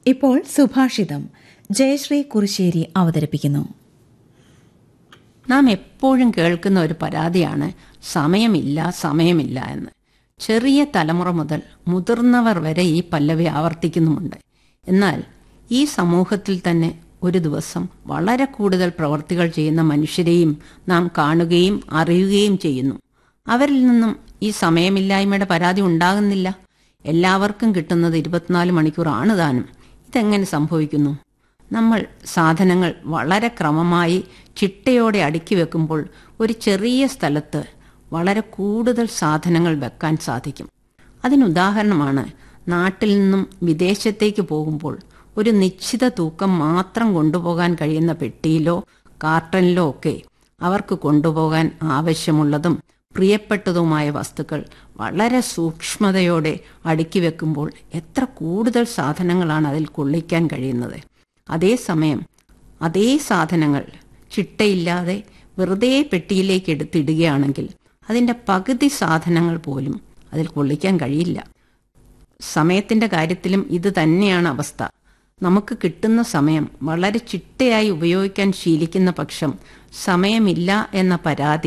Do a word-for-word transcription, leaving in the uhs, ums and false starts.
ഇപ്പോൾ സുഭാഷിതം ജയശ്രീ കുറിശ്ശേരി അവതരിപ്പിക്കുന്നു. നാം എപ്പോഴും കേൾക്കുന്ന ഒരു പരാതിയാണ് സമയമില്ല സമയമില്ല എന്ന്. ചെറിയ തലമുറ മുതൽ മുതിർന്നവർ വരെ ഈ പല്ലവി ആവർത്തിക്കുന്നുമുണ്ട്. എന്നാൽ ഈ സമൂഹത്തിൽ തന്നെ ഒരു ദിവസം വളരെ കൂടുതൽ പ്രവർത്തികൾ ചെയ്യുന്ന മനുഷ്യരെയും നാം കാണുകയും അറിയുകയും ചെയ്യുന്നു. അവരിൽ നിന്നും ഈ സമയമില്ലായ്മയുടെ പരാതി ഉണ്ടാകുന്നില്ല. എല്ലാവർക്കും കിട്ടുന്നത് ഇരുപത്തിനാല് മണിക്കൂറാണ് താനും. ഇതെങ്ങനെ സംഭവിക്കുന്നു? നമ്മൾ സാധനങ്ങൾ വളരെ ക്രമമായി ചിട്ടയോടെ അടുക്കി വെക്കുമ്പോൾ ഒരു ചെറിയ സ്ഥലത്ത് വളരെ കൂടുതൽ സാധനങ്ങൾ വെക്കാൻ സാധിക്കും. അതിനുദാഹരണമാണ് നാട്ടിൽ നിന്നും വിദേശത്തേക്ക് പോകുമ്പോൾ ഒരു നിശ്ചിത തൂക്കം മാത്രം കൊണ്ടുപോകാൻ കഴിയുന്ന പെട്ടിയിലോ കാർട്ടനിലോ ഒക്കെ അവർക്ക് കൊണ്ടുപോകാൻ ആവശ്യമുള്ളതും പ്രിയപ്പെട്ടതുമായ വസ്തുക്കൾ വളരെ സൂക്ഷ്മതയോടെ അടുക്കി വെക്കുമ്പോൾ എത്ര കൂടുതൽ സാധനങ്ങളാണ് അതിൽ കൊള്ളിക്കാൻ കഴിയുന്നത്. അതേസമയം അതേ സാധനങ്ങൾ ചിട്ടയില്ലാതെ വെറുതെ പെട്ടിയിലേക്ക് എടുത്തിടുകയാണെങ്കിൽ അതിൻ്റെ പകുതി സാധനങ്ങൾ പോലും അതിൽ കൊള്ളിക്കാൻ കഴിയില്ല. സമയത്തിൻ്റെ കാര്യത്തിലും ഇത് തന്നെയാണ് അവസ്ഥ. നമുക്ക് കിട്ടുന്ന സമയം വളരെ ചിട്ടയായി ഉപയോഗിക്കാൻ ശീലിക്കുന്ന പക്ഷം സമയമില്ല എന്ന പരാതി